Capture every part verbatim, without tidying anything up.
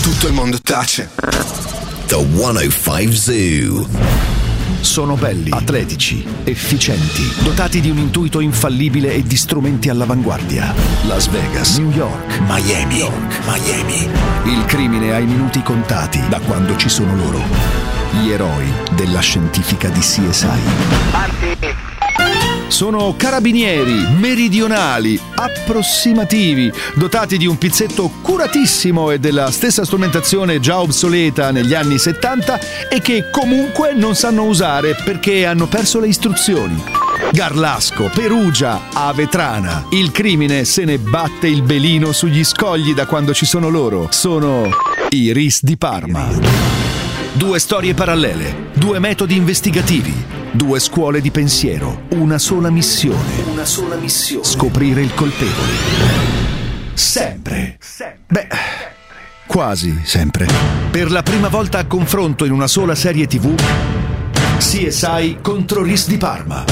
Tutto il mondo tace. The centocinque Zoo. Sono belli, atletici, efficienti, dotati di un intuito infallibile e di strumenti all'avanguardia. Las Vegas, New York, Miami, York, Miami. Il crimine ha i minuti contati da quando ci sono loro. Gli eroi della scientifica di C S I. Sono carabinieri, meridionali, approssimativi, dotati di un pizzetto curatissimo e della stessa strumentazione già obsoleta negli anni settanta e che comunque non sanno usare perché hanno perso le istruzioni. Garlasco, Perugia, Avetrana. Il crimine se ne batte il belino sugli scogli da quando ci sono loro. Sono i R I S di Parma. Due storie parallele, due metodi investigativi. Due scuole di pensiero, una sola missione. Una sola missione. Scoprire il colpevole. Sempre. Beh, quasi sempre. Per la prima volta a confronto in una sola serie tivù, C S I contro R I S di Parma.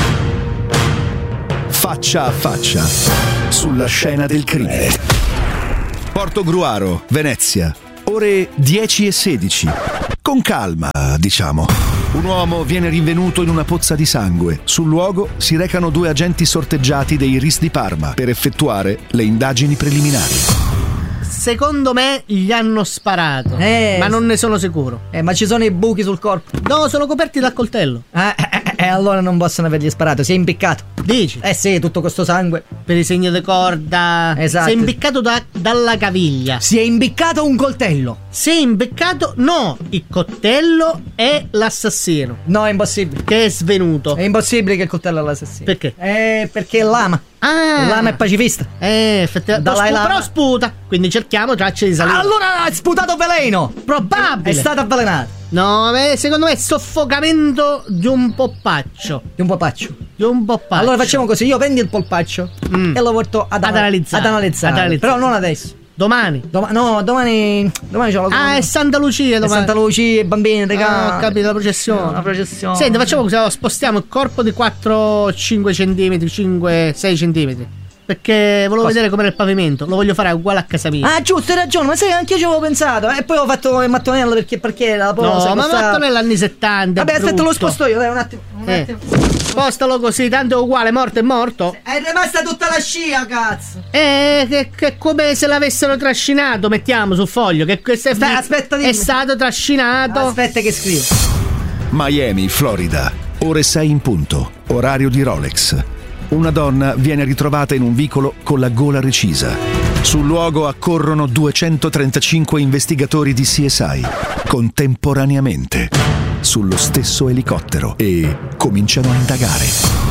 Faccia a faccia, sulla scena del crimine. Portogruaro, Venezia, ore dieci e sedici. Con calma, diciamo. Un uomo viene rinvenuto in una pozza di sangue. Sul luogo si recano due agenti sorteggiati dei R I S di Parma per effettuare le indagini preliminari. Secondo me gli hanno sparato, eh, ma non ne sono sicuro. Eh, ma ci sono i buchi sul corpo? No, sono coperti dal coltello. Eh, eh, eh allora non possono avergli sparato, si è impiccato. Dici? Eh sì, tutto questo sangue. Per i segni di corda. Esatto. Si è impiccato da, dalla caviglia. Si è imbiccato un coltello. Si è imbeccato, no, il coltello è l'assassino. No, è impossibile. Che è svenuto. È impossibile che il coltello è l'assassino. Perché? Eh, perché è lama. Ah, Lama è pacifista. Eh, effettivamente. Dalai Però Lama. sputa. Quindi cerchiamo tracce di saliva. Allora ha sputato veleno. Probabile. È stato avvelenato. No, beh, secondo me è soffocamento di un poppaccio. Di un polpaccio. Di un poppaccio. Allora facciamo così, io prendi il polpaccio Mm. e lo porto ad, Ad analizzare. Ad analizzare. Ad analizzare. Però non adesso. Domani. Doma- no, domani. Domani c'ho la Ah, è Santa Lucia è domani. Santa Lucia, i bambini, Ah, regà. ho capito, la processione. La processione. Senti, facciamo così, allora, spostiamo il corpo di quattro cinque centimetri, cinque sei centimetri. Perché volevo Cosa? vedere com'era il pavimento. Lo voglio fare uguale a casa mia. Ah, giusto, hai ragione, ma sai, anche io ci avevo pensato. E poi ho fatto il mattonello perché, perché la No, posa ma costa- matto negli anni settanta. Vabbè, aspetta, lo brutto. sposto io, dai, un attimo. Un Eh. attimo. Spostalo così, tanto è uguale, morto è morto. È rimasta tutta la scia, cazzo. Eh, che, che è come se l'avessero trascinato, mettiamo sul foglio. Che questo è, Aspetta, aspetta, è dimmi. stato trascinato. Aspetta che scrivo. Miami, Florida, ore sei in punto, orario di Rolex. Una donna viene ritrovata in un vicolo con la gola recisa. Sul luogo accorrono duecentotrentacinque investigatori di C S I, contemporaneamente, sullo stesso elicottero e cominciano a indagare.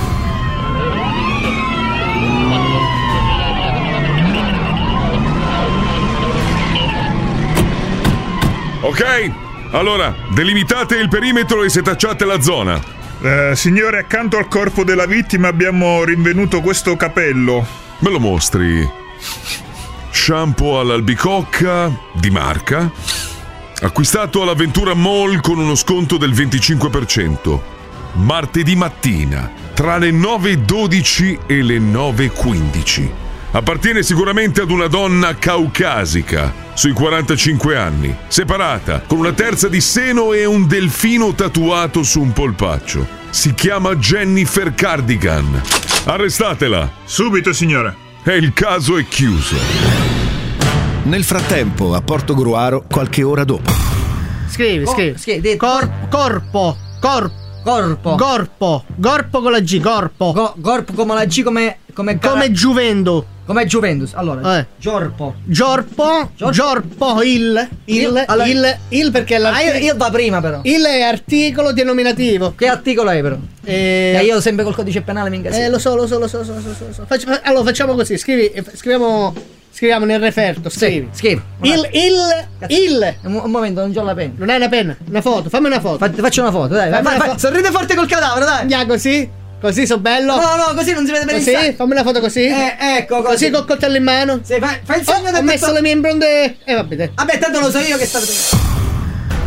Ok, allora, delimitate il perimetro e setacciate la zona. Eh, signore, accanto al corpo della vittima abbiamo rinvenuto questo capello. Me lo mostri? Shampoo all'albicocca, di marca, acquistato all'Avventura Mall con uno sconto del venticinque per cento. Martedì mattina, tra le nove e dodici e le nove e quindici. Appartiene sicuramente ad una donna caucasica, sui quarantacinque anni, separata, con una terza di seno e un delfino tatuato su un polpaccio. Si chiama Jennifer Cardigan. Arrestatela! Subito, signore. E il caso è chiuso. Nel frattempo, a Portogruaro, qualche ora dopo. Scrivi, Co- scrivi. scrivi, Cor- corpo, corpo, Corpo. corpo, corpo con la G, corpo. Go- corpo come la G, come. Come, Come Giuvendo. come Juventus. Allora, Eh. Giorpo. Giorpo, Giorpo. Giorpo, il, il, Il, allora- il, il perché è Ah, io, l'articolo. io va prima, però. Il è articolo denominativo. Che articolo è, però? Eh, Eh, io sempre col codice penale mi incasino. eh, lo so, lo so, lo so, lo so, lo so, lo so. Faccia- allora facciamo così, scrivi, eh, scriviamo, scriviamo nel referto, scrivi. Scrivi. Il, il, il. Un, un momento, non c'ho la penna. Non hai una penna? Una foto, fammi una foto. Fa- faccio una foto, dai. Fammi Vai, una vai, fo- sorride forte col cadavere, dai. Andiamo così, così so bello. No, no, così non si vede Così, benissimo. fammi una foto così. Eh, ecco, così. Così col coltello in mano. Sì, fai, fai il Oh, segno ho del messo le mie impronte. E eh, vabbè, te. Vabbè, tanto lo so io che sta.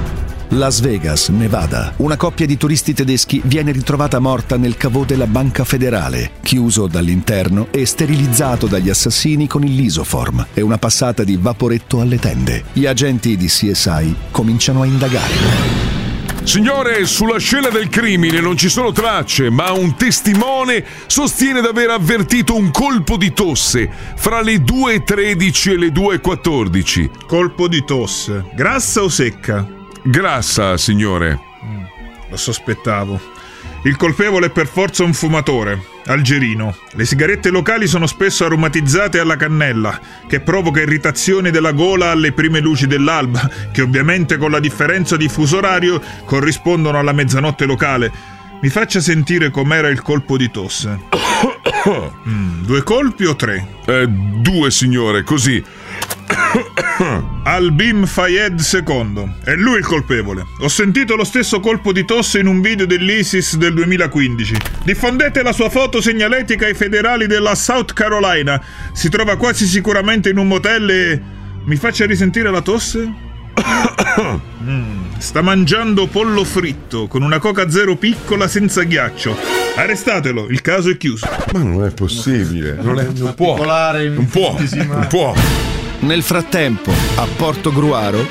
Las Vegas, Nevada. Una coppia di turisti tedeschi viene ritrovata morta nel caveau della Banca Federale, chiuso dall'interno e sterilizzato dagli assassini con il lisoform e una passata di vaporetto alle tende. Gli agenti di C S I cominciano a indagare. Signore, sulla scena del crimine non ci sono tracce, ma un testimone sostiene di aver avvertito un colpo di tosse fra le due e tredici e le due e quattordici. Colpo di tosse. Grassa o secca? Grassa, signore. Mm, lo sospettavo. Il colpevole è per forza un fumatore, algerino. Le sigarette locali sono spesso aromatizzate alla cannella, che provoca irritazioni della gola alle prime luci dell'alba, che ovviamente con la differenza di fuso orario corrispondono alla mezzanotte locale. Mi faccia sentire com'era il colpo di tosse. mm, due colpi o tre? Eh, due, signore, così. Albin Fayed secondo. È lui il colpevole. Ho sentito lo stesso colpo di tosse in un video dell'ISIS del duemilaquindici. Diffondete la sua foto segnaletica ai federali della South Carolina. Si trova quasi sicuramente in un motel e... Mi faccia risentire la tosse? mm, sta mangiando pollo fritto con una Coca Zero piccola senza ghiaccio. Arrestatelo, il caso è chiuso. Ma non è possibile. Non, è, non può. Non può. Non può. Nel frattempo, a Porto Gruaro,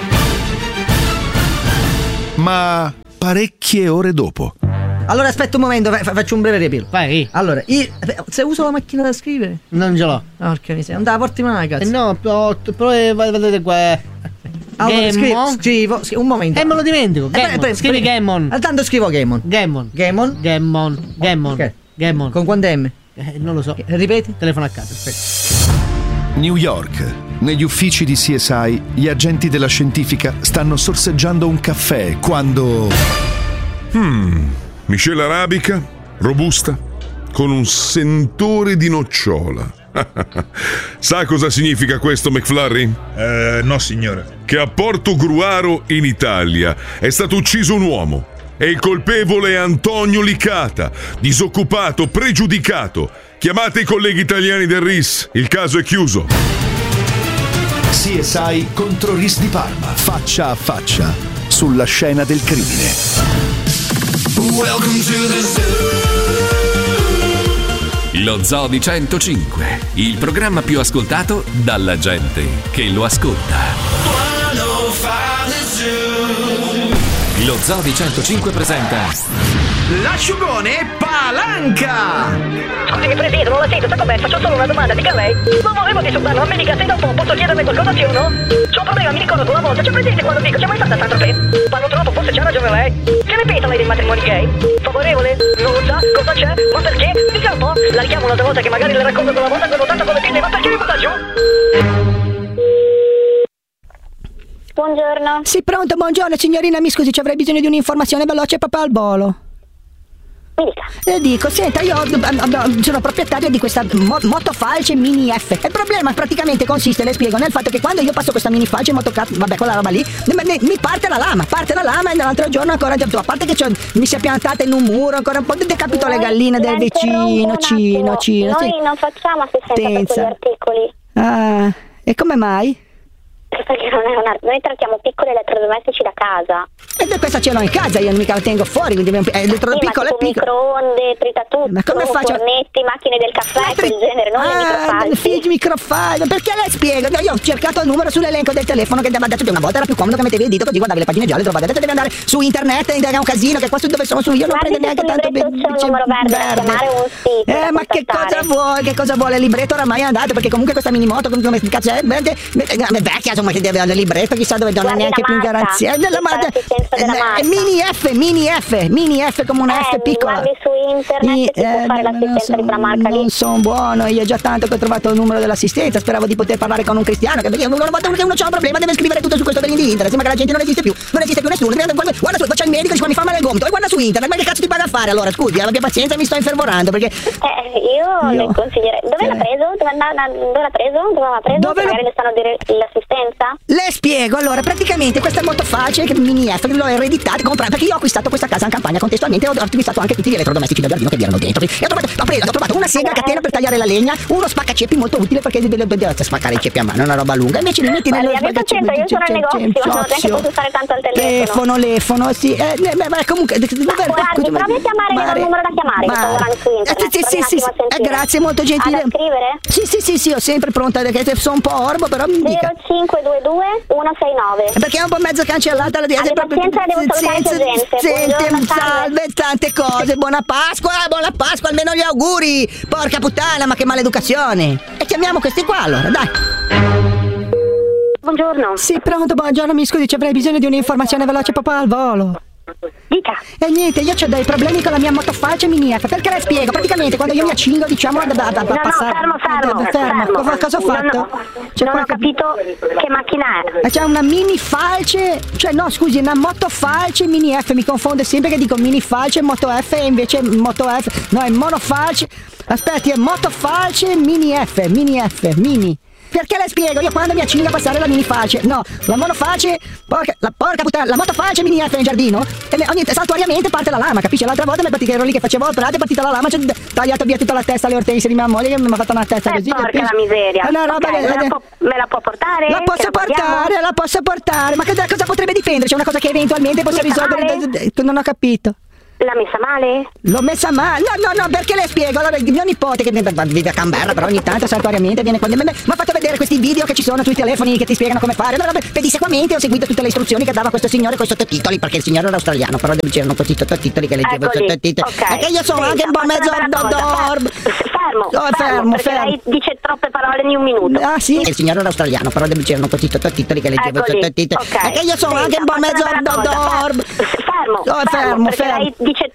ma parecchie ore dopo. Allora aspetta un momento, fa- faccio un breve riepilogo. Vai. Allora, io, se uso la macchina da scrivere? Non ce l'ho. Porca miseria, non te la porti mai, cazzo. Eh no, però, però eh, vedete qua. Allora, scrivo, Gammon. scrivo, scrivo, un momento. Eh, me lo dimentico. Eh, pre- Gammon. pre- Scrivi pre- Gammon. Ah, tanto scrivo Gammon. Gammon. Gammon? Gammon. Gammon. Ok. Gammon. Con quante M? Eh, non lo so. Ripeti? Telefono a casa, aspetta. New York. Negli uffici di C S I, gli agenti della scientifica stanno sorseggiando un caffè quando... Hmm, miscela arabica, robusta, con un sentore di nocciola. Sa cosa significa questo, McFlurry? Eh, no, signore. Che a Porto Gruaro, in Italia, è stato ucciso un uomo. E il colpevole è Antonio Licata, disoccupato, pregiudicato. Chiamate i colleghi italiani del R I S, il caso è chiuso. C S I contro R I S di Parma, faccia a faccia, sulla scena del crimine. Welcome to the zoo. Lo Zoo di centocinque, il programma più ascoltato dalla gente che lo ascolta. Lo Zoo di centocinque presenta L'asciugone Palanca! Scusami Presidente, non la sento, sa com'è? Faccio solo una domanda, dica lei. Non volevo disturbarlo, ma mi dica se dopo posso chiederle qualcosa sì o no? C'ho un problema, mi ricordo una volta, c'è presente quando dico, c'è mai stata Saint-Tropez? Parlo troppo, forse c'ha ragione lei. Che ne pensa lei dei matrimoni gay? Favorevole? Non lo sa? Cosa c'è? Ma perché? Dica un po', la richiamo un'altra volta che magari le racconto quella volta che ho notato con le pinne, ma perché mi butta giù? Buongiorno. Sì, pronto, buongiorno signorina, mi scusi, ci avrei bisogno di un'informazione veloce proprio al volo. Mi dica. Le dico, senta, io sono proprietario di questa mo- motofalce mini F. Il problema praticamente consiste, le spiego, nel fatto che quando io passo questa mini falce motocazzo, vabbè, quella roba lì, mi parte la lama, parte la lama e l'altro giorno ancora, a parte che mi si è piantata in un muro, ancora un po' decapito le galline del vicino, cino, cino. Noi sì. Non facciamo assistenza per quegli articoli. Ah, e come mai? Perché non è un art- noi trattiamo piccoli elettrodomestici da casa. E questa ce l'ho in casa, io mica la tengo fuori, quindi è elettro- sì, piccolo, ma tipo piccolo. microonde, tritatutto, ma come faccio? fornetti, macchine del caffè, tri- quel genere, non ah, le microfalci. Figli microfalci, perché le spiego? Io ho cercato il numero sull'elenco del telefono che mi ha detto che una volta era più comodo che mettevi il dito così guardavi le pagine gialle, trovate, adesso devi andare su internet, è un casino, che qua su dove sono su io non Guardi, prendo neanche tanto bene. C'è un numero verde, verde. Chiamare un sito. Eh, ma che cosa vuoi? Che cosa vuole? Il libretto oramai è andato, perché comunque questa minimoto, come cazzo è? È vecchia, insomma, che deve avere il libretto, chissà dove non ha neanche più garanzia. Mini F, mini F, mini F come una eh, F piccola. Guardi su internet I, si eh, può fare l'assistenza di quella marca lì. Non sono buono, io è già tanto che ho trovato il numero dell'assistenza, speravo di poter parlare con un cristiano, che perché una volta che uno c'ha un problema deve scrivere tutto su questo link di internet, sembra che la gente non esiste più, non esiste più nessuno. Guarda, guarda su, c'è il medico, dice, mi fa male il gomito, e guarda su internet, ma che cazzo ti paga a fare allora? Scusi, abbia pazienza, mi sto infervorando perché... Eh, io, io le consiglierei. Dove eh. l'ha preso? Dove, l'ha, dove l'ha preso? Dove l'ha preso? Dove magari le stanno a dire l'assistenza. questa? Le spiego, allora, praticamente questa è molto facile, che Mini F, l'ho ereditata, comprata, perché io ho acquistato questa casa in campagna, contestualmente ho acquistato anche tutti gli elettrodomestici del giardino che vi erano dentro. E ho trovato, ho, preso, ho trovato una sega a catena per tagliare la legna, uno spaccaceppi molto utile perché devo spaccare i ceppi a mano, è una roba lunga. Invece mi metti nello spaccaceppi. Io sono al negozio, non è che posso stare tanto al telefono. Telefono, telefono, sì. Eh, beh, beh, comunque, ma guardi, provi a chiamare, che ho il numero da chiamare, che sto lavorando su internet. Sì, sì, sì, sì. Eh, grazie, molto gentile. Ad scrivere? Sì, sì, sì, sì, ho sempre pronta, perché sono un po' orbo, però mi dica. zero cinque due due uno sei nove. Perché è un po' mezzo cancellata la Abbi pazienza, devo salutare più gente. Senti, salve, tante cose. Buona Pasqua, buona Pasqua, almeno gli auguri. Porca puttana, ma che maleducazione. E chiamiamo questi qua allora, dai. Buongiorno. Sì, pronto, buongiorno, mi scusi, ci avrei bisogno di un'informazione veloce proprio al volo. Dica. E niente, io ho dei problemi con la mia motofalce Mini F, perché le spiego, praticamente quando io mi accingo, diciamo, a, a, a no, passare... No, fermo, fermo, fermo. fermo. Cosa, cosa ho fatto? Non, ho, non qualche... ho capito che macchina è. C'è una mini falce, cioè no, scusi, una motofalce Mini F, mi confonde sempre che dico mini falce, moto F e invece moto F, no, è monofalce, aspetti, è motofalce Mini F, Mini F, Mini. Perché le spiego? Io quando mi accingo a passare la mini falce, no, la monofalce, porca, la porca puttana, la motofalce Mini F in giardino, e me, ogni saltuariamente parte la lama, capisci? L'altra volta mi ero lì che facevo il prato, è partita la lama, c'è tagliato via tutta la testa alle ortensie di mia moglie che mi ha fatto una testa eh, così. Porca capisci? la miseria. È una roba okay, me, la può, me la può portare? La posso portare, la posso portare, ma cosa, cosa potrebbe difenderci? È una cosa che eventualmente posso risolvere. Non ho capito. L'ha messa male? L'ho messa male? No, no, no, perché le spiego? Allora, mio nipote che vive a Canberra, però ogni tanto saltuariamente viene qua. Mi ha fatto vedere questi video che ci sono sui telefoni che ti spiegano come fare. Allora, pedissequamente ho seguito tutte le istruzioni che dava questo signore con i sottotitoli, perché il signore era australiano, però c'erano questi sottotitoli che leggevo i sottotitoli. Okay. Perché io sono anche un po' mezzo dorm. Fermo, oh, fermo, fermo, perché fermo. lei dice troppe parole in un minuto. Ah, sì? Il signore era australiano, però c'erano questi sottotitoli che leggevo i sottotitoli. Okay. Perché io sono anche un po' mezzo dorm. Fermo, oh, fermo, fermo, perché fermo. lei dice